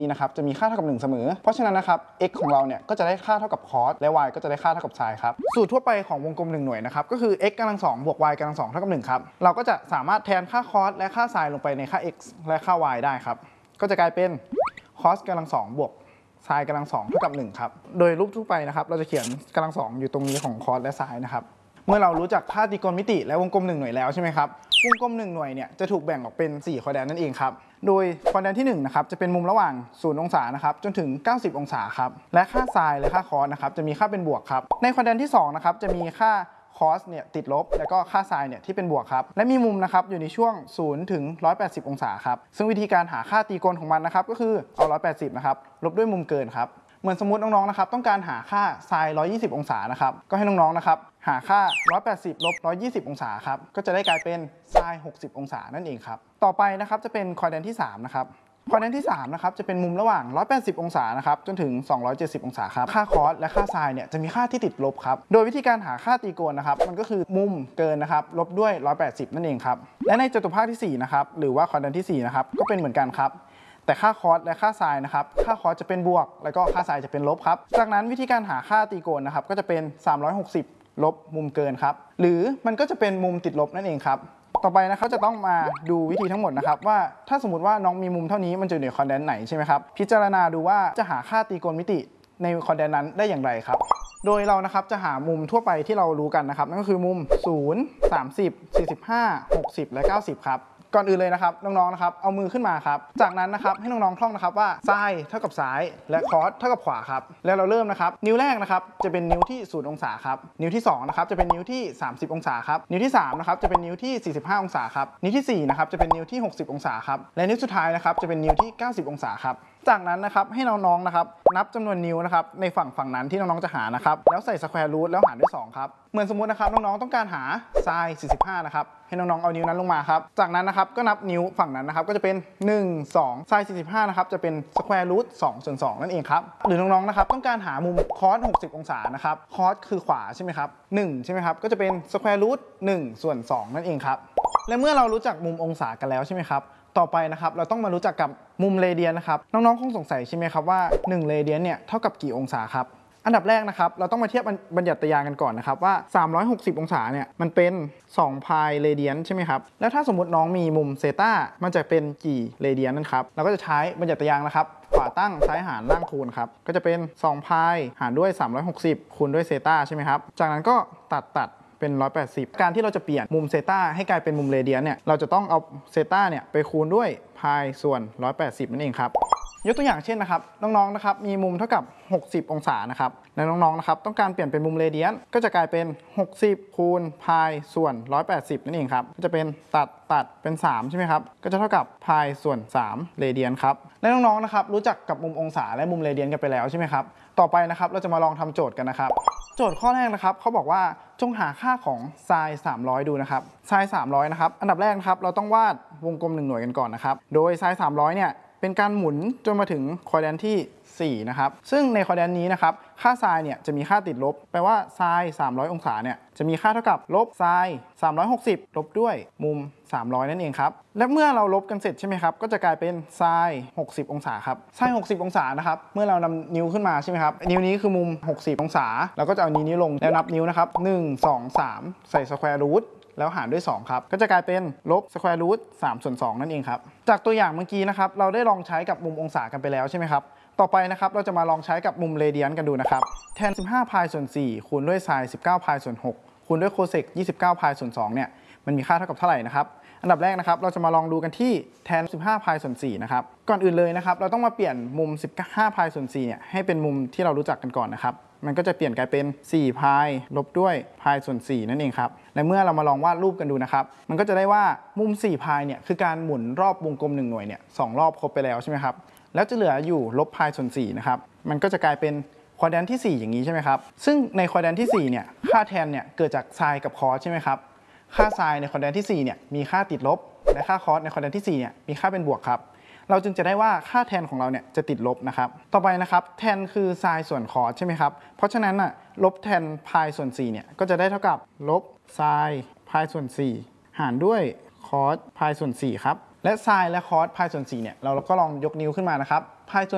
นี้นะครับจะมีค่าเท่ากับ1เสมอเพราะฉะนั้นนะครับ x ของเราเนี่ยก็จะได้ค่าเท่ากับคอสและ y ก็จะได้ค่าเท่ากับไซน์ครับสูตรทั่วไปของวงกลม1หน่วยนะครับก็คือ x กำลัง2บวก y กำลัง2เท่ากับ1ครับเราก็จะสามารถแทนค่าคอสและค่าไซน์ลงไปในค่า x และค่า y ได้ครับก็จะกลายเป็นคอสกำลัง2บวกไซน์กำลัง2เท่ากับ1ครับโดยรูปทั่วไปนะครับเราจะเขียนกำลัง2อยู่ตรงนี้ของคอสและไซน์นะครับเมื่อเรารู้จักค่าตรีโกณมิติและวงกลม1หน่วยแล้วใช่ไหมครับวงกลม1หน่วยเนี่ยจะถูกแบ่งออกเป็น4ควอแดรนนั่นเองครับโดยควอแดรนที่1นะครับจะเป็นมุมระหว่าง0องศานะครับจนถึง90องศาครับและค่าไซน์และค่าคอสนะครับจะมีค่าเป็นบวกครับในควอแดรนที่2นะครับจะมีค่าคอสเนี่ยติดลบแล้วก็ค่าไซน์เนี่ยที่เป็นบวกครับและมีมุมนะครับอยู่ในช่วง0ถึง180องศาครับซึ่งวิธีการหาค่าตรีโกณของมันนะครับก็คือเอา180นะครับลบด้วยมุมเกินครับเหมือนสมมติน้องๆนะครับต้องการหาค่าไซน์120องศานะครับก็ให้น้องๆนะครับหาค่า180ลบ120องศาครับก็จะได้กลายเป็นไซน์60องศานั่นเองครับต่อไปนะครับจะเป็นควอแดรนที่3นะครับควอแดรนที่3นะครับจะเป็นมุมระหว่าง180องศานะครับจนถึง270องศาครับค่าคอสและค่าไซน์เนี่ยจะมีค่าที่ติดลบครับโดยวิธีการหาค่าตรีโกณนะครับมันก็คือมุมเกินนะครับลบด้วย180นั่นเองครับและในจตุภาคที่4นะครับหรือว่าควอแดรนที่4นะครับก็เป็นเหมือนกันครับแต่ค่าคอสและค่าไซน์นะครับค่าคอสจะเป็นบวกแล้วก็ค่าไซน์จะเป็นลบครับจากนั้นวิธีการหาค่าตรีโกณนะครับก็จะเป็น360ลบมุมเกินครับหรือมันก็จะเป็นมุมติดลบนั่นเองครับต่อไปนะครับจะต้องมาดูวิธีทั้งหมดนะครับว่าถ้าสมมติว่าน้องมีมุมเท่านี้มันจะอยู่ในควอแดรนไหนใช่ไหมครับพิจารณาดูว่าจะหาค่าตรีโกณมิติในควอแดรนนั้นได้อย่างไรครับโดยเรานะครับจะหามุมทั่วไปที่เรารู้กันนะครับนั่นก็คือมุม0 30 45 60และ90ครับก่อนอื่นเลยนะครับน้องๆนะครับเอามือขึ้นมาครับจากนั้นนะครับให้น้องๆท่องนะครับว่าไซน์เท่ากับซ้ายและคอสเท่ากับขวาครับแล้วเราเริ่มนะครับนิ้วแรกนะครับจะเป็นนิ้วที่0องศาครับนิ้วที่2นะครับจะเป็นนิ้วที่30องศาครับนิ้วที่3นะครับจะเป็นนิ้วที่45องศาครับนิ้วที่4นะครับจะเป็นนิ้วที่60องศาครับและนิ้วสุดท้ายนะครับจะเป็นนิ้วที่90องศาครับจากนั้นนะครับให้น้องๆนะครับนับจำนวนนิ้วนะครับในฝั่งนั้นที่น้องๆจะหานะครับแล้วใส่สแควร์รูทแล้วหารด้วย2ครับเหมือนสมมุตินะครับน้องๆต้องการหาไซน์45นะครับให้น้องๆเอานิ้วนั้นลงมาครับจากนั้นนะครับก็นับนิ้วฝั่งนั้นนะครับก็จะเป็น1 2ไซน์45นะครับจะเป็นสแควร์รูท2ส่วน2นั่นเองครับหรือน้องๆนะครับต้องการหามุมคอส60องศานะครับคอสคือขวาใช่ไหมครับ1ใช่ไหมครับก็จะเป็นสแควร์รูท1ส่วน2นั่นเองครับและเมื่อเรารู้จักมุมองศากันแล้วใช่ไหมครับต่อไปนะครับเราต้องมารู้จักกับมุมเรเดียนนะครับน้องๆคงสงสัยใช่ไหมครับว่า1เรเดียนเนี่ยเท่ากับกี่องศาครับอันดับแรกนะครับเราต้องมาเทียบบัญญัติยากันก่อนนะครับว่า360องศาเนี่ยมันเป็น2พายเรเดียนใช่ไหมครับแล้วถ้าสมมติน้องมีมุมเซต้ามันจะเป็นกี่เรเดียนนั่นครับเราก็จะใช้บัญญัติยานะครับขวาตั้งซ้ายหารล่างคูณครับก็จะเป็น2พายหารด้วย360คูณด้วยเซต้าใช่ไหมครับจากนั้นก็ตัดเป็น180การที่เราจะเปลี่ยนมุมเซต้าให้กลายเป็นมุมเรเดียนเนี่ยเราจะต้องเอาเซต้าเนี่ยไปคูณด้วยพายส่วน180นั่นเองครับยกตัวอย่างเช่นนะครับน้องๆนะครับมีมุมเท่ากับ60องศานะครับและน้องๆนะครับต้องการเปลี่ยนเป็นมุมเรเดียนก็จะกลายเป็น60คูณพายส่วน180นั่นเองครับก็จะเป็นตัดเป็น3ใช่ไหมครับก็จะเท่ากับพายส่วน3เรเดียนครับและน้องๆนะครับรู้จักกับมุมองศาและมุมเรเดียนกันไปแล้วใช่ไหมครับต่อไปนะครับเราจะมาลองทำโจทย์กันนะครับโจทย์ข้อแรกนะครับเขาบอกว่าจงหาค่าของไซน์300ดูนะครับไซน์300นะครับอันดับแรกนะครับเราต้องวาดวงกลม1หน่วยกันก่อนนะครับโดยไซน์300เนี่ยเป็นการหมุนจนมาถึงควอแดรนที่4นะครับซึ่งในควอแดรนนี้นะครับค่าไซน์เนี่ยจะมีค่าติดลบแปลว่าไซน์300องศาเนี่ยจะมีค่าเท่ากับลบไซน์360ลบด้วยมุม300นั่นเองครับและเมื่อเราลบกันเสร็จใช่ไหมครับก็จะกลายเป็นไซน์60องศาครับไซน์60องศานะครับเมื่อเรานำนิ้วขึ้นมาใช่ไหมครับนิ้วนี้คือมุม60องศาเราก็จะเอานิ้วลงแล้วนับนิ้วนะครับ1 2 3ใส่สแควร์รูทแล้วหารด้วย2ครับก็จะกลายเป็นลบสแควร์รูท3ส่วน2นั่นเองครับจากตัวอย่างเมื่อกี้นะครับเราได้ลองใช้กับมุมองศากันไปแล้วใช่ไหมครับต่อไปนะครับเราจะมาลองใช้กับมุมเรเดียนกันดูนะครับแทน15พายส่วน4คูณด้วยไซน์19พายส่วน6คูณด้วยโคเซก29พายส่วน2เนี่ยมันมีค่าเท่ากับเท่าไหร่นะครับอันดับแรกนะครับเราจะมาลองดูกันที่แทน15พายส่วน4นะครับก่อนอื่นเลยนะครับเราต้องมาเปลี่ยนมุม15พายส่วน4เนี่ยให้เป็นมุมที่เรารู้จักกันก่อนนะครับมันก็จะเปลี่ยนกลายเป็น4พายลบด้วยพายส่วน4นั่นเองครับและเมื่อเรามาลองวาดรูปกันดูนะครับมันก็จะได้ว่ามุม4พายเนี่ยคือการหมุนรอบวงกลม1หน่วยเนี่ย2รอบครบไปแล้วใช่ไหมครับแล้วจะเหลืออยู่ลบพายส่วน4นะครับมันก็จะกลายเป็นควอแดรนที่4อย่างนี้ใช่ไหมครับซึ่งในควอแดรนที่4เนี่ยค่าแทนเนี่ยเกิดจากไซน์กับคอสใช่ไหมครับค่าไซน์ในควอแดรนที่4เนี่ยมีค่าติดลบและค่าคอสในควอแดรนที่4เนี่ยมีค่าเป็นบวกครับเราจึงจะได้ว่าค่าแทนของเราเนี่ยจะติดลบนะครับต่อไปนะครับแทนคือไซน์ส่วนคอสใช่ไหมครับเพราะฉะนั้นลบแทนพายส่วน4เนี่ยก็จะได้เท่ากับลบไซน์พายส่วน4หารด้วยคอสพายส่วน4ครับและไซน์และคอสพายส่วน4เนี่ยเราก็ลองยกนิ้วขึ้นมานะครับพายส่วน